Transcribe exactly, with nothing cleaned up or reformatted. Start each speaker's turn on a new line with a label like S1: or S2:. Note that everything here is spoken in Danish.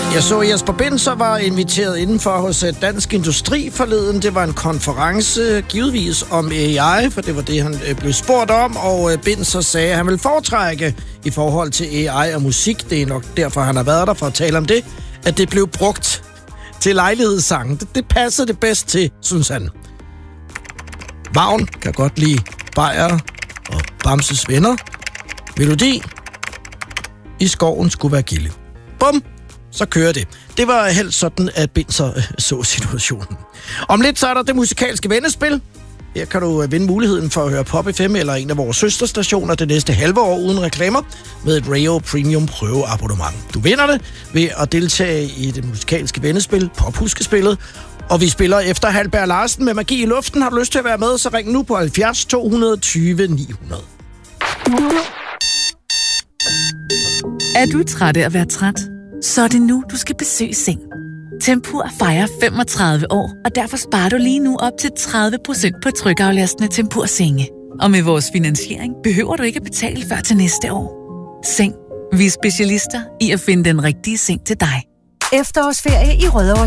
S1: Jeg så Jesper Binzer var inviteret indenfor hos Dansk Industri forleden. Det var en konference, givetvis om A I, for det var det, han blev spurgt om. Og Binzer sagde, at han vil foretrække i forhold til A I og musik. Det er nok derfor, han har været der for at tale om det. At det blev brugt til lejlighedssangen. Det, det passede det bedst til, synes han. Vagn kan godt lide Bajer og Bamses venner. Melodi. I skoven skulle være gilde. Bum! Så kører det. Det var helst sådan, at Binzer så situationen. Om lidt så er der det musikalske vendespil. Her kan du vinde muligheden for at høre Pop F M eller en af vores søsterstationer det næste halve år uden reklamer med et Rayo Premium prøveabonnement. Du vinder det ved at deltage i det musikalske vendespil, Pophuskespillet. Og vi spiller efter Halberg Larsen med Magi i luften. Har du lyst til at være med, så ring nu på halvfjerds to tyve ni hundrede.
S2: Er du træt af at være træt? Så er det nu, du skal besøge Seng. Tempur fejrer femogtredive år, og derfor sparer du lige nu op til tredive procent på trykaflastende Tempur-senge. Og med vores finansiering behøver du ikke at betale før til næste år. Seng. Vi er specialister i at finde den rigtige seng til dig.
S3: Efterårsferie i Rødovre